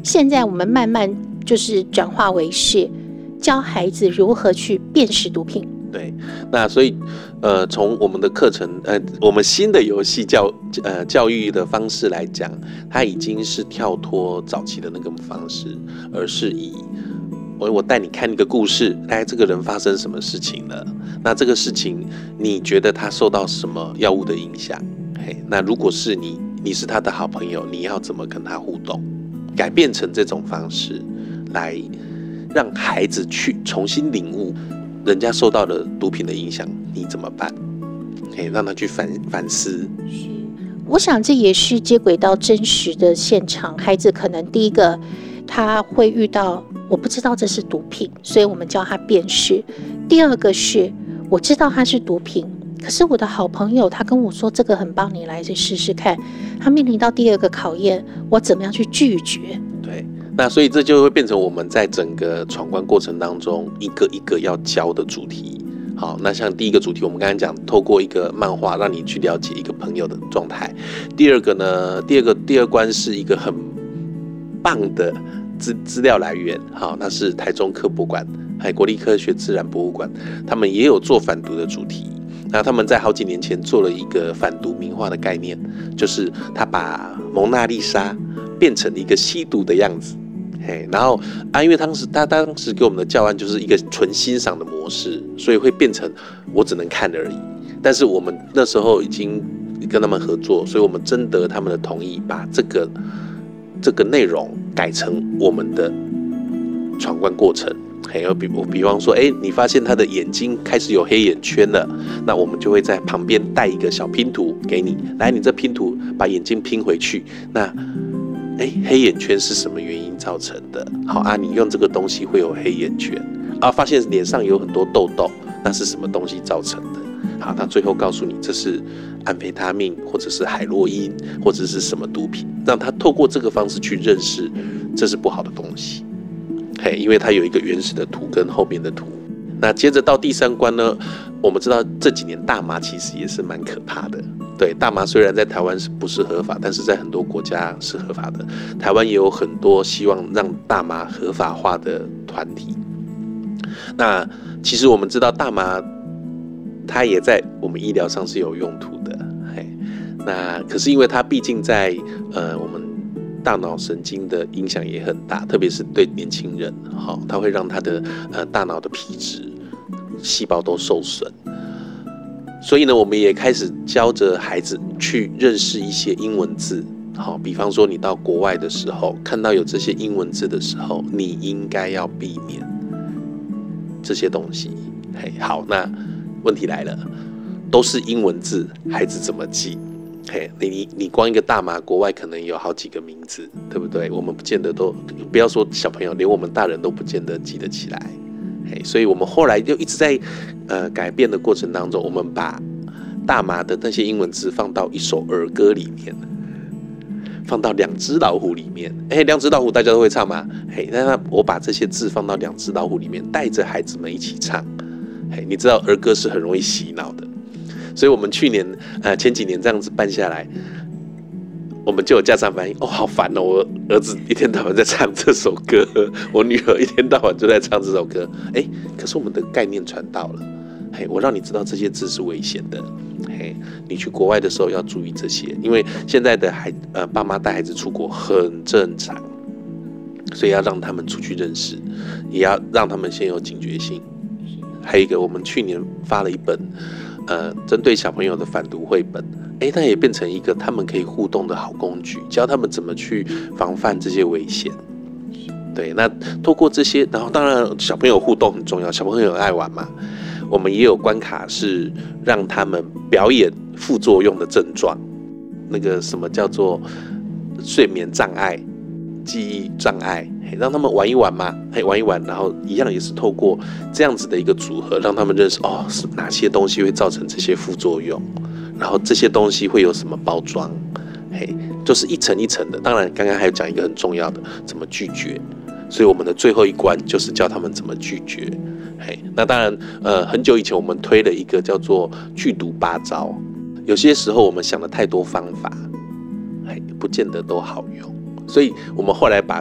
现在我们慢慢就是转化为是教孩子如何去辨识毒品。 对，那所以从我们的课程我们新的游戏教育的方式来讲，它已经是跳脱早期的那个方式，而是以我带你看一个故事，这个人发生什么事情了，那这个事情你觉得他受到什么药物的影响，那如果是你是他的好朋友，你要怎么跟他互动，改变成这种方式来让孩子去重新领悟人家受到了毒品的影响，你怎么办？让他去反思。 我想这也是接轨到真实的现场，孩子可能第一个他会遇到我不知道这是毒品，所以我们教他辨识。第二个是我知道它是毒品，可是我的好朋友他跟我说这个很棒，你来试试看。他面临到第二个考验，我怎么样去拒绝？ 对，那所以这就会变成我们在整个闯关过程当中一个一个要教的主题。好，那像第一个主题我们刚才讲，透过一个漫画让你去了解一个朋友的状态。第二个呢，第二关是一个很棒的资料来源。好，那是台中科博馆还有国立科学自然博物馆，他们也有做反毒的主题。那他们在好几年前做了一个反毒名画的概念，就是他把蒙娜丽莎变成一个吸毒的样子。然后因为他当时给我们的教案就是一个纯欣赏的模式，所以会变成我只能看而已。但是我们那时候已经跟他们合作，所以我们征得他们的同意，把这个内容改成我们的闯关过程。比方说，你发现他的眼睛开始有黑眼圈了，那我们就会在旁边带一个小拼图给你，来，你这拼图把眼睛拼回去。那黑眼圈是什么原因造成的？好啊，你用这个东西会有黑眼圈啊，发现脸上有很多痘痘，那是什么东西造成的？好，那最后告诉你这是安非他命，或者是海洛因，或者是什么毒品，让他透过这个方式去认识这是不好的东西。因为它有一个原始的图跟后面的图。那接着到第三关呢，我们知道这几年大麻其实也是蛮可怕的。对，大麻虽然在台湾不是合法，但是在很多国家是合法的。台湾也有很多希望让大麻合法化的团体。那其实我们知道大麻它也在我们医疗上是有用途的。那可是因为它毕竟在我们大脑神经的影响也很大，特别是对年轻人，它会让他的大脑的皮质细胞都受损。所以呢，我们也开始教着孩子去认识一些英文字。比方说你到国外的时候，看到有这些英文字的时候，你应该要避免这些东西。好，那问题来了，都是英文字，孩子怎么记？你光一个大麻，国外可能有好几个名字，对不对？我们不见得都，不要说小朋友，连我们大人都不见得记得起来。所以我们后来就一直在改变的过程当中，我们把大麻的那些英文字放到一首儿歌里面，放到两只老虎里面。两只老虎大家都会唱嘛？那我把这些字放到两只老虎里面，带着孩子们一起唱。你知道儿歌是很容易洗脑的。所以我们前几年这样子办下来，我们就有家长反映，好烦哦，我儿子一天到晚在唱这首歌，我女儿一天到晚就在唱这首歌。可是我们的概念传到了，我让你知道这些字是危险的。你去国外的时候要注意这些，因为现在的爸妈带孩子出国很正常，所以要让他们出去认识，也要让他们先有警觉性。还有一个，我们去年发了一本针对小朋友的反毒绘本，那也变成一个他们可以互动的好工具，教他们怎么去防范这些危险。对，那透过这些，然后当然小朋友互动很重要，小朋友爱玩嘛，我们也有关卡是让他们表演副作用的症状，那个什么叫做睡眠障碍、记忆障碍，让他们玩一玩嘛，玩一玩，然后一样也是透过这样子的一个组合，让他们认识是哪些东西会造成这些副作用，然后这些东西会有什么包装，就是一层一层的。当然，刚刚还有讲一个很重要的，怎么拒绝。所以我们的最后一关就是教他们怎么拒绝。那当然，很久以前我们推了一个叫做拒毒8招。有些时候我们想了太多方法，不见得都好用。所以我们后来把